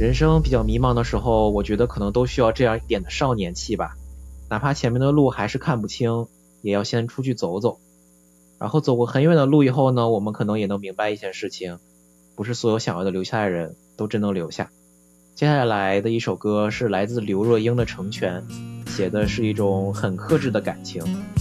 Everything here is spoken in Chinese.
人生比较迷茫的时候，我觉得可能都需要这样一点的少年气吧。哪怕前面的路还是看不清，也要先出去走走。然后走过很远的路以后呢，我们可能也能明白一件事情，不是所有想要的留下的人都真能留下。接下来的一首歌是来自刘若英的《成全》，写的是一种很克制的感情。